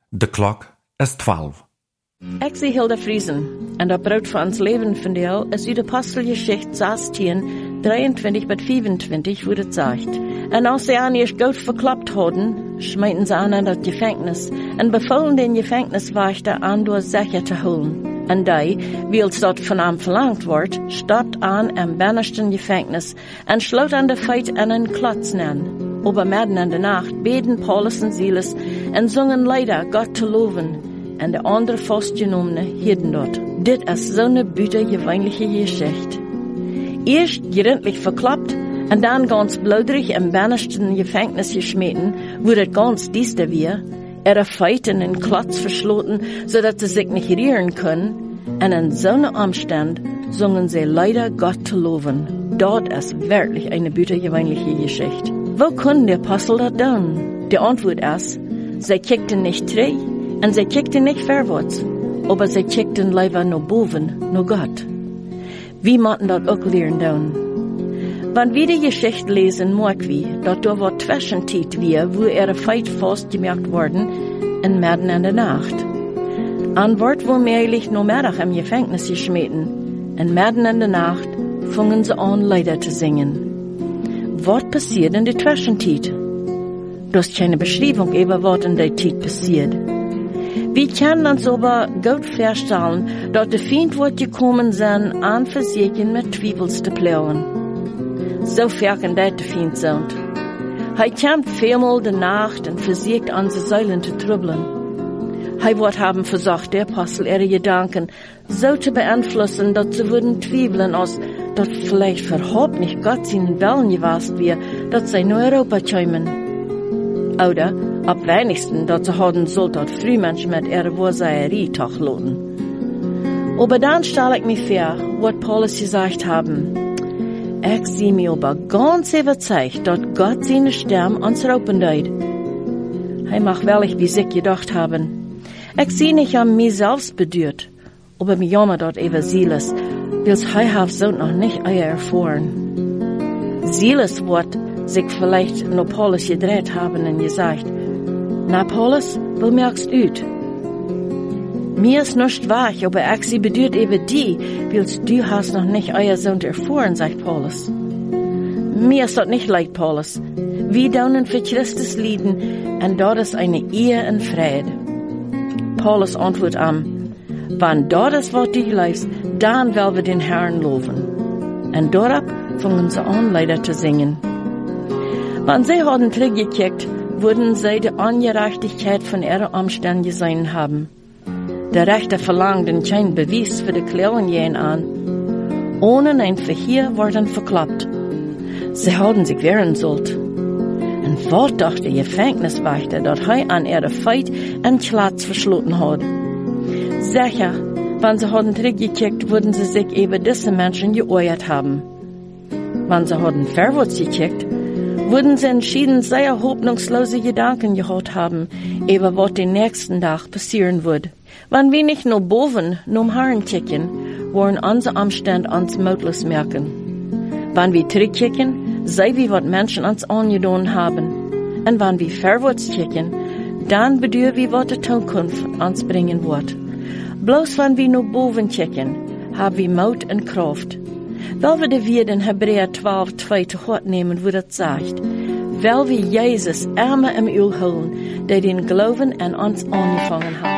De klok is 12. Ik zie Hilda Friesen en dat brood van ons leven van jou is uit de Apostelgeschichte 16, 23 bis 25, wo het zegt. En als sie an ihr goed verklappt hadden, schmeten sie an das Gefängnis en bevolen den Gefängniswächter an, door sicher te holen. En die, wie dat van hem verlangt wordt, stapt aan en bannischten Gefängnis en sloot an de Feit en een Klotz an. Aber midden in de Nacht beten Paulus en Silas en zongen Lieder Gott te loven. En de andere vastgenommenen hielden dort. Dit is zo'n buitengewöhnliche Geschichte. Eerst gründlich verklappt en dan ganz bloederig en bannischten Gefängnis geschmeten, wo het ganz dieste weer. Feiten in Klotz verschloten, zodat ze zich niet rieren kunnen. En in zo'n omstand zongen ze Lieder Gott te loven. Dat is werkelijk een buitengewöhnliche Geschichte. Wo können die Apostel dat doen? De antwoord is, zij kijkten niet terug en zij kijkten niet verwaarts, aber zij kijkten liever naar boven, naar Gott. Wie moeten dat ook leren doen? Wanneer we die Geschichte lesen, merken we, dat er wat Zwischentijd weer, wo Feit vastgemerkt worden, in midden in de Nacht. An wordt womöglich noch middag im Gefängnis geschmeten, en midden in de Nacht fangen ze an Lieder te zingen. Wat passiert in der Zwischenzeit? Du hast keine Beschreibung über was in der Zeit passiert. Wir können uns aber gut feststellen, dass der Feind wird gekommen sein, an Versiegen mit Zwiebels zu plauen. So verken das der Feind sind. Er kämpft vielmal die Nacht und versiegt unsere Säulen zu trübeln. Er wird haben versucht, der Apostel ihre Gedanken so zu beeinflussen, dass sie würden zweifeln, als dass vielleicht überhaupt nicht Gott seinen Willen gewesen wäre, dass sie nach Europa kommen. Oder, am wenigsten, dass sie haben sollt, dass Frühmenschen mit ihrer Wahrsagerei tachloten. Aber dann stelle ich mich vor, was Paulus gesagt haben. Ich sehe mir aber ganz überzeugt, dass Gott seine Stimme uns raupen deut. Er mag wellig wie sich gedacht haben. Ich sehe nicht an mich selbst bedürt, aber mir jammer dort über Silas, wils hij heeft zo noch nicht eier erfahren. Silas wird sich vielleicht nach Paulus gedreht haben und gesagt, na Paulus, wo merkst du? Mir ist nicht wahr, aber ich sie bedeutet eben die, wils du hast noch nicht euer Sohn erfahren, sagt Paulus. Mir ist das nicht leid, Paulus. Wir daunen für Christus lieden, und dort ist eine Ehe in Friede. Paulus antwortet wann dort ist, was du leist, dann werden wir den Herrn loben. Und dort fangen sie an, Lieder zu singen. Wenn sie hadden zurückgekickt, würden sie die Ungerechtigkeit von ihren Umständen gesehen haben. Der Richter verlangten kein Beweis für die Klären an. Ohne ein Verhör wurden verklappt. Sie hadden sich wehren sollt. Und was dachte der Gefängniswächter, dass er an ihre Feit einen Platz verschloten hat? Sicher, wenn sie hadden zurückgekickt, würden sie sich eben diese Menschen geäuert haben. Wenn sie hadden vorwärts gekickt, würden sie entschieden sehr hoffnungslose Gedanken gehabt haben, über was den nächsten Tag passieren wird. Wenn wir nicht nur boven, nur Herren kicken, wollen unsere Umstände uns mutlos merken. Wenn wir zurückkicken, sei wie was Menschen uns angetan haben. Und wenn wir vorwärts kicken, dann bedeutet wie was die Zukunft uns bringen wird. Bloß wenn wir nur boven kicken, haben wir Mut und Kraft. Weil wir den Hebräer 12, 2 zu Gott nehmen, wo das sagt, weil wir Jesus arme im Öl holen, der den Glauben an uns angefangen hat.